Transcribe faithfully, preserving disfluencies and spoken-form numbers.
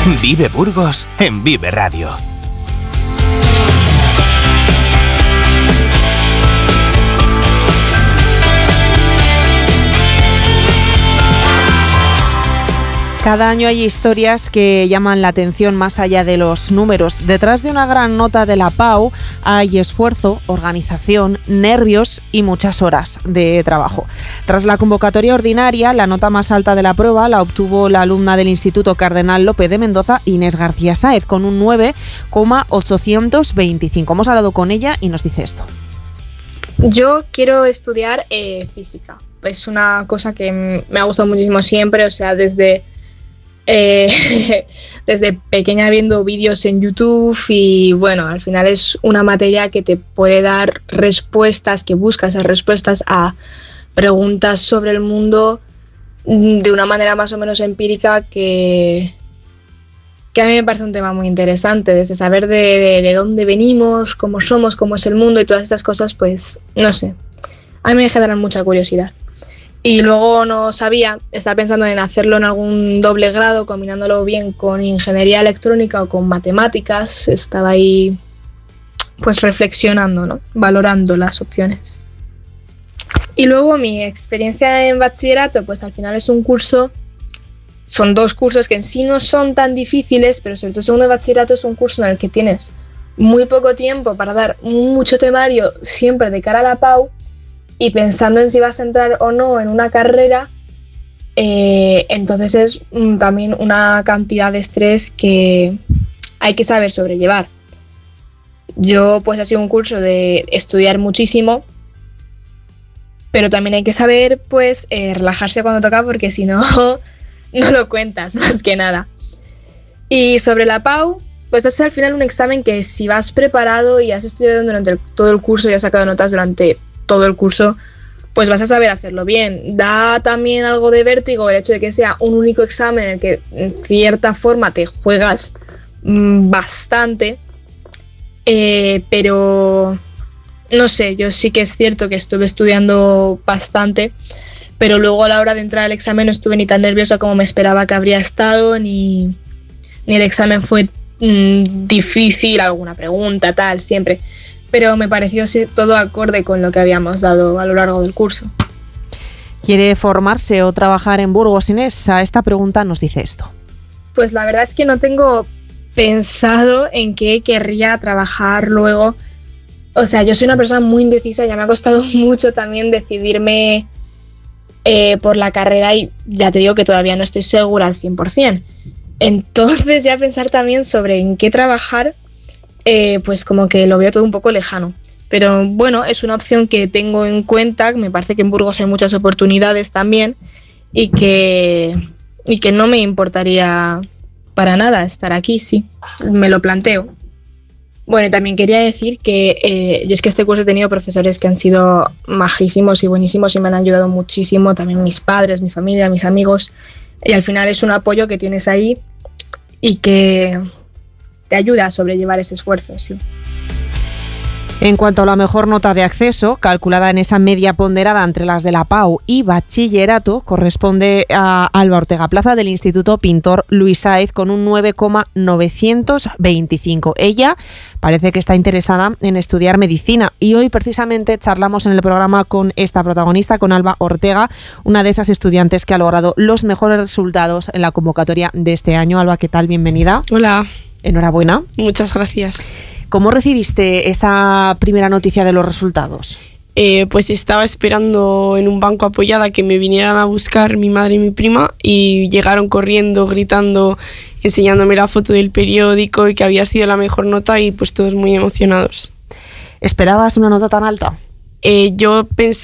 Vive Burgos en Vive Radio. Cada año hay historias que llaman la atención más allá de los números. Detrás de una gran nota de la P A U hay esfuerzo, organización, nervios y muchas horas de trabajo. Tras la convocatoria ordinaria, la nota más alta de la prueba la obtuvo la alumna del Instituto Cardenal López de Mendoza, Inés García Sáez, con un nueve coma ochocientos veinticinco. Hemos hablado con ella y nos dice esto. Yo quiero estudiar eh, física. Es una cosa que me ha gustado muchísimo siempre, o sea, desde... Eh, desde pequeña viendo vídeos en YouTube y bueno, al final es una materia que te puede dar respuestas, que busca esas respuestas a preguntas sobre el mundo de una manera más o menos empírica que, que a mí me parece un tema muy interesante, desde saber de, de, de dónde venimos, cómo somos, cómo es el mundo y todas estas cosas, pues no sé, a mí me generan mucha curiosidad. Y luego no sabía, estaba pensando en hacerlo en algún doble grado, combinándolo bien con ingeniería electrónica o con matemáticas. Estaba ahí pues reflexionando, ¿no? Valorando las opciones. Y luego mi experiencia en bachillerato, pues al final es un curso, son dos cursos que en sí no son tan difíciles, pero sobre todo segundo de bachillerato es un curso en el que tienes muy poco tiempo para dar mucho temario siempre de cara a la P A U. Y pensando en si vas a entrar o no en una carrera, eh, entonces es mm, también una cantidad de estrés que hay que saber sobrellevar. Yo pues ha sido un curso de estudiar muchísimo, pero también hay que saber pues eh, relajarse cuando toca, porque si no, no lo cuentas más que nada. Y sobre la P A U, pues es al final un examen que si vas preparado y has estudiado durante el, todo el curso y has sacado notas durante todo el curso, pues vas a saber hacerlo bien. Da también algo de vértigo el hecho de que sea un único examen en el que en cierta forma te juegas mmm, bastante, eh, pero no sé, yo sí que es cierto que estuve estudiando bastante, pero luego a la hora de entrar al examen no estuve ni tan nerviosa como me esperaba que habría estado, ni, ni el examen fue mmm, difícil, alguna pregunta, tal, siempre. Pero me pareció todo acorde con lo que habíamos dado a lo largo del curso. ¿Quiere formarse o trabajar en Burgos, Inés? A esta pregunta nos dice esto. Pues la verdad es que no tengo pensado en qué querría trabajar luego. O sea, yo soy una persona muy indecisa, ya me ha costado mucho también decidirme eh, por la carrera y ya te digo que todavía no estoy segura al cien por ciento. Entonces ya pensar también sobre en qué trabajar, Eh, pues como que lo veo todo un poco lejano. Pero bueno, es una opción que tengo en cuenta, me parece que en Burgos hay muchas oportunidades también y que, y que no me importaría para nada estar aquí, sí, me lo planteo. Bueno, y también quería decir que eh, yo es que este curso he tenido profesores que han sido majísimos y buenísimos y me han ayudado muchísimo, también mis padres, mi familia, mis amigos, y al final es un apoyo que tienes ahí y que te ayuda a sobrellevar ese esfuerzo, sí. En cuanto a la mejor nota de acceso, calculada en esa media ponderada entre las de la P A U y bachillerato, corresponde a Alba Ortega Plaza del Instituto Pintor Luis Sáez con un nueve coma novecientos veinticinco. Ella parece que está interesada en estudiar medicina y hoy precisamente charlamos en el programa con esta protagonista, con Alba Ortega, una de esas estudiantes que ha logrado los mejores resultados en la convocatoria de este año. Alba, ¿qué tal? Bienvenida. Hola. Enhorabuena. Muchas gracias. ¿Cómo recibiste esa primera noticia de los resultados? Eh, pues estaba esperando en un banco apoyada que me vinieran a buscar mi madre y mi prima y llegaron corriendo, gritando, enseñándome la foto del periódico y que había sido la mejor nota y pues todos muy emocionados. ¿Esperabas una nota tan alta? Eh, yo pensaba